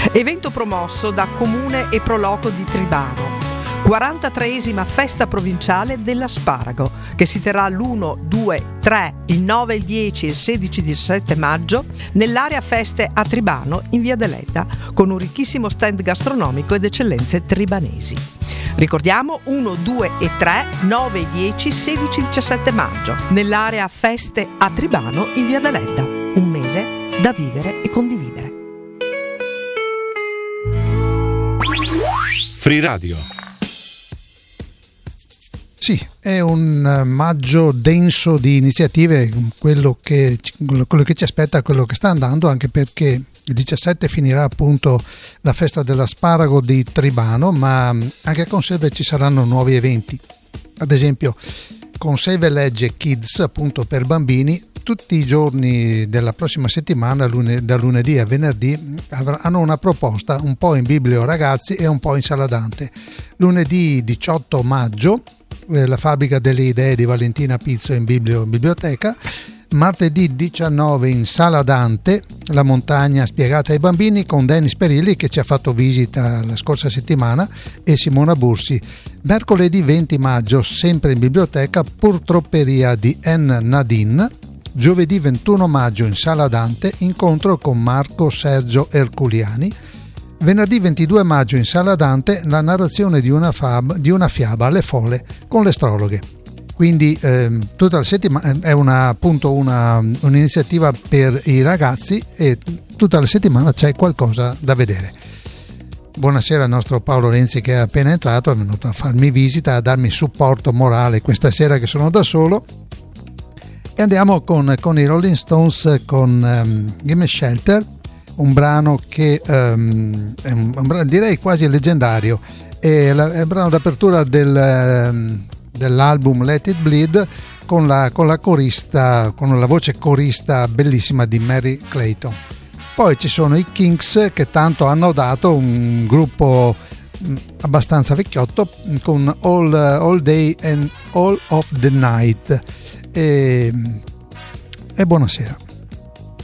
Evento promosso da Comune e Proloco di Tribano. 43esima festa provinciale dell'asparago, che si terrà l'1, 2, 3, il 9, il 10 e il 16-17 maggio nell'area feste a Tribano in via Deledda, con un ricchissimo stand gastronomico ed eccellenze tribanesi. Ricordiamo 1, 2 e 3, 9, 10, 16 e 17 maggio nell'area feste a Tribano in via Deledda. Un mese da vivere e condividere. Free Radio. Sì, è un maggio denso di iniziative, quello che ci aspetta, quello che sta andando, anche perché il 17 finirà appunto la festa dell'asparago di Tribano, ma anche a Conselve ci saranno nuovi eventi. Ad esempio, Conselve legge Kids, appunto per bambini, tutti i giorni della prossima settimana, da lunedì a venerdì, hanno una proposta un po' in Biblio Ragazzi e un po' in Sala Dante. Lunedì 18 maggio, la fabbrica delle idee di Valentina Pizzo in biblioteca. Martedì 19 in Sala Dante, la montagna spiegata ai bambini con Dennis Perilli, che ci ha fatto visita la scorsa settimana, e Simona Bursi. Mercoledì 20 maggio, sempre in biblioteca, Purtropperia di N. Nadine. Giovedì 21 maggio in Sala Dante, incontro con Marco Sergio Erculiani. Venerdì 22 maggio in Sala Dante, la narrazione di una fiaba alle Fole con le astrologhe. Quindi tutta la settimana è un'iniziativa per i ragazzi e tutta la settimana c'è qualcosa da vedere. Buonasera al nostro Paolo Renzi, che è appena entrato, è venuto a farmi visita, a darmi supporto morale questa sera che sono da solo. E andiamo con i Rolling Stones, con Gimme Shelter, un brano che è un brano, direi quasi leggendario, è il brano d'apertura dell'album Let It Bleed, con la corista, con la voce corista bellissima di Mary Clayton. Poi ci sono i Kinks, che tanto hanno dato, un gruppo abbastanza vecchiotto, con All Day and All of the Night. E buonasera.